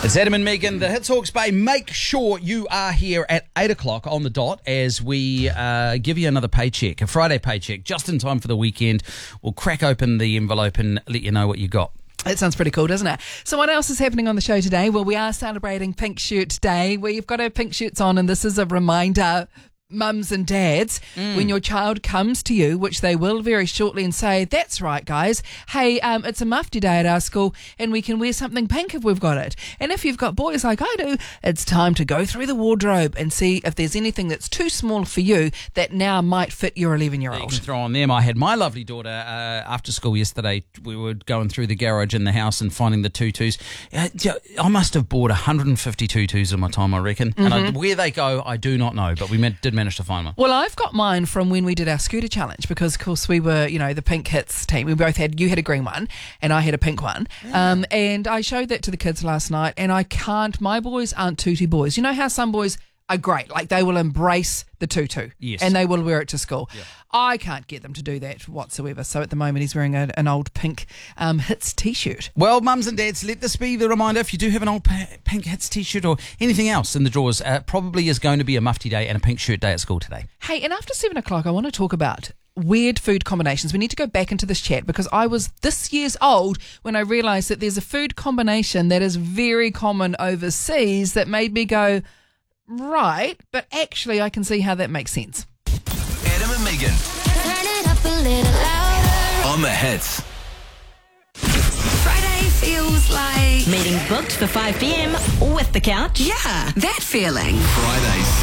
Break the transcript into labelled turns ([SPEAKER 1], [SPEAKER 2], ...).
[SPEAKER 1] It's Adam and Megan, the Hits Hawke's Bay. Make sure you are here at 8 o'clock on the dot as we give you another paycheck, a Friday paycheck, just in time for the weekend. We'll crack open the envelope and let you know what you got.
[SPEAKER 2] That sounds pretty cool, doesn't it? So what else is happening on the show today? Well, we are celebrating Pink Shirt Day. We've got our pink shirts on, and this is a reminder, mums and dads, when your child comes to you, which they will very shortly, and say, that's right, guys, hey, it's a mufti day at our school and we can wear something pink if we've got it. And if you've got boys like I do, it's time to go through the wardrobe and see if there's anything that's too small for you that now might fit your 11-year-old.
[SPEAKER 1] You can throw on them. I had my lovely daughter after school yesterday. We were going through the garage in the house and finding the tutus. I must have bought 150 tutus in my time, I reckon. And where they go, I do not know, but we did manage to find one.
[SPEAKER 2] Well, I've got mine from when we did our scooter challenge because, of course, we were, the Pink Hits team. We both had, you had a green one and I had a pink one. Yeah. And I showed that to the kids last night, and my boys aren't tutu boys. You know how some boys are great, like they will embrace the tutu,
[SPEAKER 1] yes,
[SPEAKER 2] and they will wear it to school.
[SPEAKER 1] Yeah.
[SPEAKER 2] I can't get them to do that whatsoever. So at the moment he's wearing an old pink Hits t-shirt.
[SPEAKER 1] Well, mums and dads, let this be the reminder. If you do have an old pink Hits t-shirt or anything else in the drawers, probably is going to be a mufti day and a pink shirt day at school today.
[SPEAKER 2] Hey, and after 7 o'clock I want to talk about weird food combinations. We need to go back into this chat because I was this year's old when I realised that there's a food combination that is very common overseas that made me go, right, but actually I can see how that makes sense.
[SPEAKER 3] Adam and Megan.
[SPEAKER 4] Turn it up a little louder.
[SPEAKER 3] On the Hits.
[SPEAKER 4] Friday feels like...
[SPEAKER 5] Meeting booked for 5 p.m. with the couch.
[SPEAKER 4] Yeah, that feeling.
[SPEAKER 3] Fridays